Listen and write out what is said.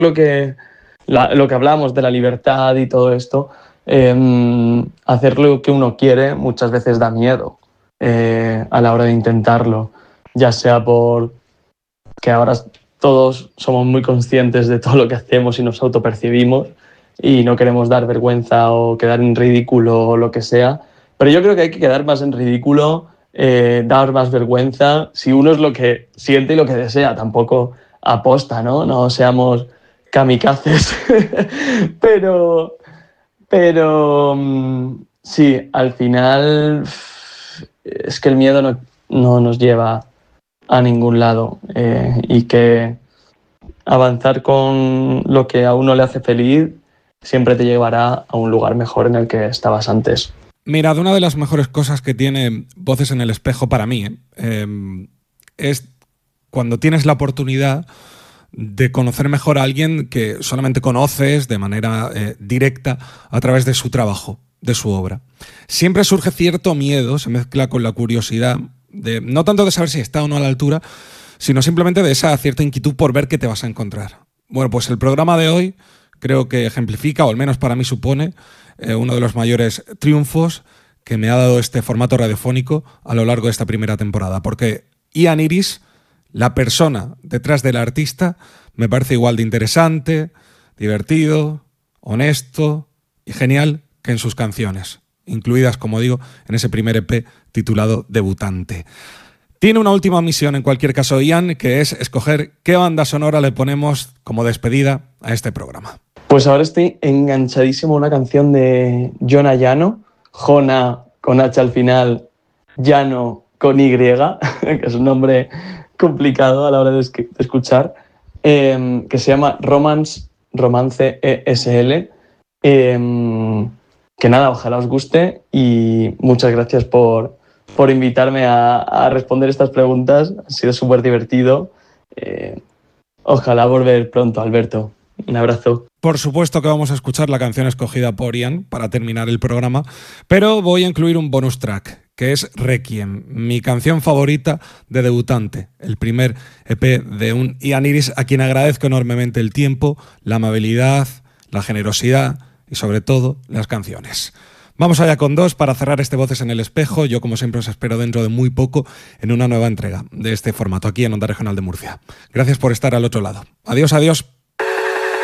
lo que, lo que hablamos de la libertad y todo esto, hacer lo que uno quiere muchas veces da miedo a la hora de intentarlo, ya sea por que ahora todos somos muy conscientes de todo lo que hacemos y nos autopercibimos y no queremos dar vergüenza o quedar en ridículo o lo que sea, pero yo creo que hay que quedar más en ridículo, dar más vergüenza, si uno es lo que siente y lo que desea, tampoco aposta, ¿no? No seamos kamikazes, pero, sí, al final es que el miedo no nos lleva a ningún lado y que avanzar con lo que a uno le hace feliz siempre te llevará a un lugar mejor en el que estabas antes. Mirad, una de las mejores cosas que tiene Voces en el Espejo para mí es cuando tienes la oportunidad de conocer mejor a alguien que solamente conoces de manera directa a través de su trabajo, de su obra. Siempre surge cierto miedo, se mezcla con la curiosidad, no tanto de saber si está o no a la altura, sino simplemente de esa cierta inquietud por ver qué te vas a encontrar. Bueno, pues el programa de hoy creo que ejemplifica, o al menos para mí supone, uno de los mayores triunfos que me ha dado este formato radiofónico a lo largo de esta primera temporada, porque Ian Iris, la persona detrás del artista, me parece igual de interesante, divertido, honesto y genial que en sus canciones, incluidas, como digo, en ese primer EP titulado Debutante. Tiene una última misión, en cualquier caso, Ian, que es escoger qué banda sonora le ponemos como despedida a este programa. Pues ahora estoy enganchadísimo a una canción de Jona Llano, Jona con H al final, Llano con Y, que es un nombre complicado a la hora de escuchar, que se llama Romance ESL. Que nada, ojalá os guste y muchas gracias por invitarme a responder estas preguntas. Ha sido súper divertido. Ojalá volver pronto, Alberto. Un abrazo. Por supuesto que vamos a escuchar la canción escogida por Ian para terminar el programa, pero voy a incluir un bonus track, que es Requiem, mi canción favorita de Debutante, el primer EP de un Ian Iris a quien agradezco enormemente el tiempo, la amabilidad, la generosidad y sobre todo las canciones. Vamos allá con dos para cerrar este Voces en el Espejo. Yo, como siempre, os espero dentro de muy poco en una nueva entrega de este formato aquí en Onda Regional de Murcia. Gracias por estar al otro lado. Adiós, adiós.